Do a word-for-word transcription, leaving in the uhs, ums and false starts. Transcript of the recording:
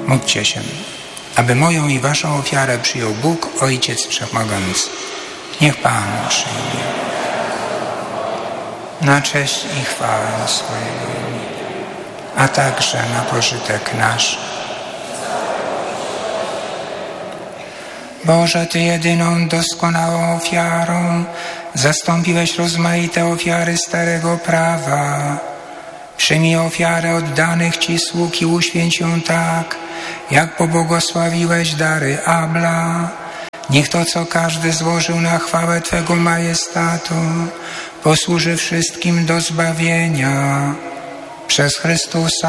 Módlcie się, aby moją i waszą ofiarę przyjął Bóg, Ojciec Wszechmogący. Niech Pan przyjmie na cześć i chwałę swojego imienia, a także na pożytek nasz. Boże, Ty jedyną doskonałą ofiarą zastąpiłeś rozmaite ofiary starego prawa. Przyjmij ofiarę oddanych Ci sług i uświęć ją tak, jak pobłogosławiłeś dary Abla. Niech to, co każdy złożył na chwałę Twego majestatu, posłuży wszystkim do zbawienia. Przez Chrystusa